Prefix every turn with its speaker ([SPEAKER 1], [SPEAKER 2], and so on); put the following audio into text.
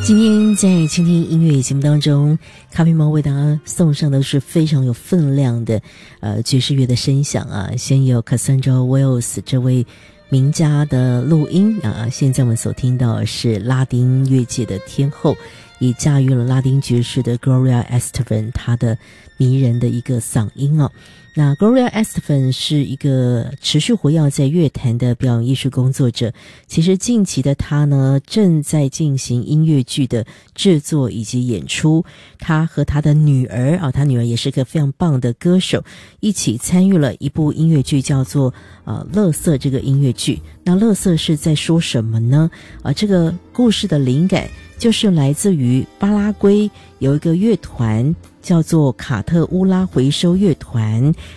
[SPEAKER 1] 今天在倾听音乐节目当中，咖啡猫为大家送上的是非常有分量的爵士乐的声响啊。先有 Cassandra Wills 这位名家的录音啊，现在我们所听到的是拉丁乐界的天后，也驾驭了拉丁爵士的 Gloria Estefan， 她的迷人的一个嗓音哦。那 Gloria Estefan 是一个持续活跃在乐坛的表演艺术工作者。其实近期的她呢，正在进行音乐剧的制作以及演出。她和她的女儿啊，她女儿也是个非常棒的歌手，一起参与了一部音乐剧，叫做垃圾这个音乐剧。那垃圾是在说什么呢？这个故事的灵感就是来自于巴拉圭有一个乐团叫做卡特乌拉回收乐团，